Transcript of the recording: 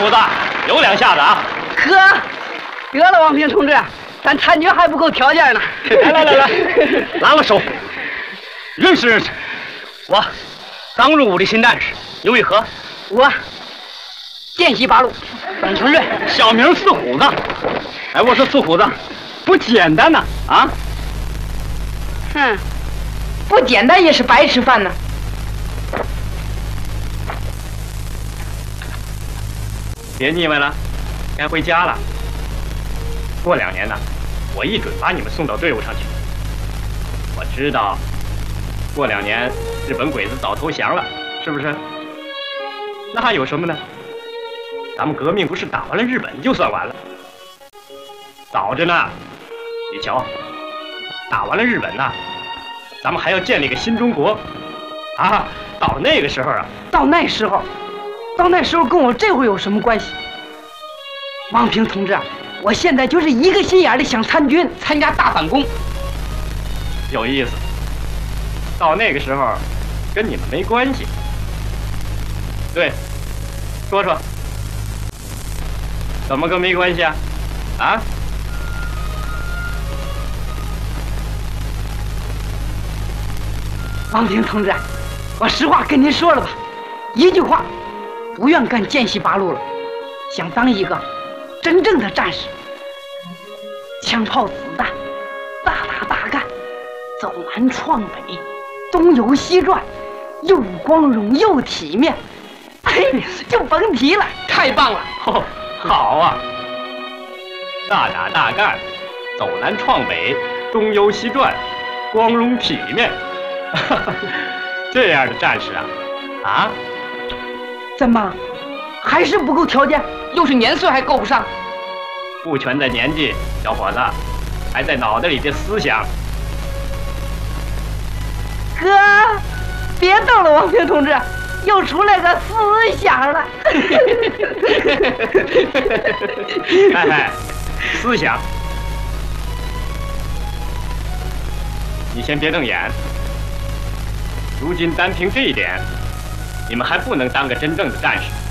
虎子，有两下子啊！ 呵，得了，王平同志，咱参军还不够条件呢。 来，拉了手，认识认识。我刚入伍的新战士，你为何？ 我见习八路，董承瑞， 小名四虎子。哎，我说四虎子，不简单呐！啊？ 哼，不简单也是白吃饭呢。 别腻歪了，该回家了。过2年呢，我一准把你们送到队伍上去。我知道，过2年日本鬼子早投降了，是不是？那还有什么呢？咱们革命不是打完了日本就算完了，早着呢。你瞧，打完了日本呢，咱们还要建立个新中国啊！到那个时候啊， 到那时候跟我这回有什么关系？王平同志，我现在就是一个心眼的想参军，参加大反攻。 有意思。到那个时候，跟你们没关系。对，说说，怎么个没关系啊？啊？ 王平同志，我实话跟您说了吧，一句话，不愿干见习八路了，想当一个真正的战士。枪炮子弹，大打大干，走南闯北，东游西转，又光荣又体面，嘿，就甭提了，太棒了！ 哦，好啊，大打大干，走南闯北，东游西转，光荣体面。这样的战士啊， 怎么还是不够条件？又是年岁还够不上？ 不全在年纪，小伙子，还在脑袋里的思想。 哥，别逗了，王平同志，又出来个思想了。 哎，思想，你先别瞪眼。如今单凭这一点，你们还不能当个真正的战士。